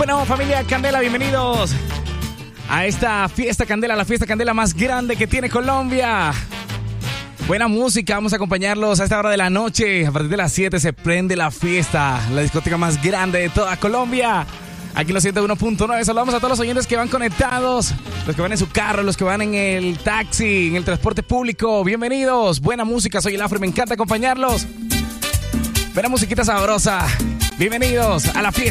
Bueno, familia Candela, bienvenidos a esta fiesta Candela, la fiesta Candela más grande que tiene Colombia. Buena música, vamos a acompañarlos a esta hora de la noche. A partir de las 7 se prende la fiesta, la discoteca más grande de toda Colombia. Aquí en los 101.9, saludamos a todos los oyentes que van conectados, los que van en su carro, los que van en el taxi, en el transporte público. Bienvenidos, buena música, soy el Afro y me encanta acompañarlos. Buena musiquita sabrosa. Bienvenidos a la fiesta.